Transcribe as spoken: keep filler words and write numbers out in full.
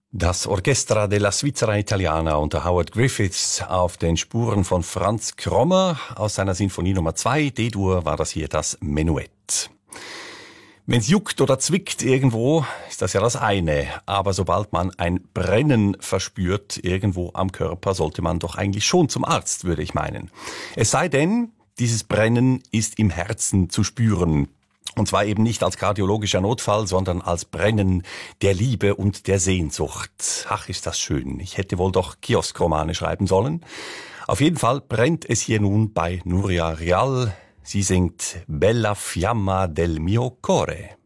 Das Orchestra della Svizzera Italiana unter Howard Griffiths auf den Spuren von Franz Krommer aus seiner Sinfonie Nummer zwei, D-Dur, war das hier das Menuett. Wenn's juckt oder zwickt irgendwo, ist das ja das eine. Aber sobald man ein Brennen verspürt irgendwo am Körper, sollte man doch eigentlich schon zum Arzt, würde ich meinen. Es sei denn, dieses Brennen ist im Herzen zu spüren. Und zwar eben nicht als kardiologischer Notfall, sondern als Brennen der Liebe und der Sehnsucht. Ach, ist das schön. Ich hätte wohl doch Kioskromane schreiben sollen. Auf jeden Fall brennt es hier nun bei Nuria Real. Sie singt Bella Fiamma del mio core.